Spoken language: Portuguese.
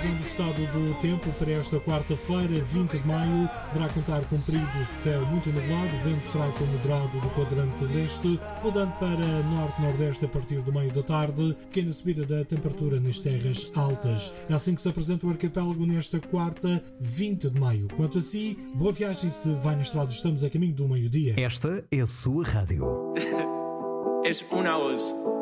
previsão do estado do tempo para esta quarta-feira, 20 de maio, deverá contar com períodos de céu muito nublado, vento fraco moderado do quadrante leste, rodando para norte-nordeste a partir do meio da tarde, pequena subida da temperatura nas terras altas. É assim que se apresenta o arquipélago nesta quarta, 20 de maio. Quanto a si, boa viagem se vai na estrada, estamos a caminho do meio-dia. Esta é a sua rádio. Es una voz.